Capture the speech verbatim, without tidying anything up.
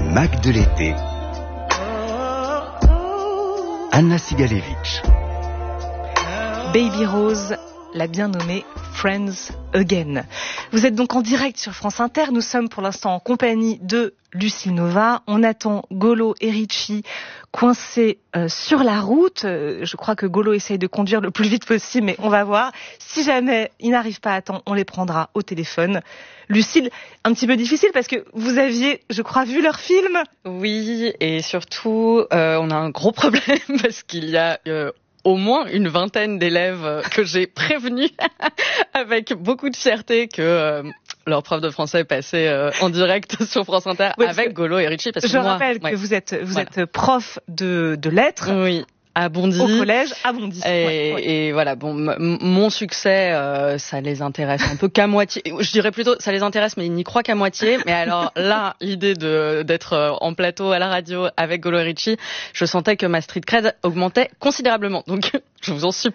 Mac de l'été. Anna Sigalevitch. Baby Rose, la bien nommée Friends Again. Vous êtes donc en direct sur France Inter. Nous sommes pour l'instant en compagnie de Lucille Nova. On attend Golo et Richie coincés euh, sur la route. Euh, je crois que Golo essaye de conduire le plus vite possible, mais on va voir. Si jamais ils n'arrivent pas à temps, on les prendra au téléphone. Lucille, un petit peu difficile parce que vous aviez, je crois, vu leur film. Oui, et surtout, euh, on a un gros problème parce qu'il y a... Euh, au moins une vingtaine d'élèves que j'ai prévenus avec beaucoup de fierté que euh, leur prof de français passait euh, en direct sur France Inter oui, avec Golo et Richie. Parce que je moi, rappelle ouais. que vous êtes vous voilà. êtes prof de de lettres. Oui. À Bondy. Au collège, à Bondy. Et, ouais, ouais. et voilà, bon, m- mon succès, euh, ça les intéresse un peu qu'à moitié. Je dirais plutôt, ça les intéresse, mais ils n'y croient qu'à moitié. Mais alors là, l'idée de d'être en plateau à la radio avec Golo et Richie, je sentais que ma street cred augmentait considérablement. Donc, je vous en supplie.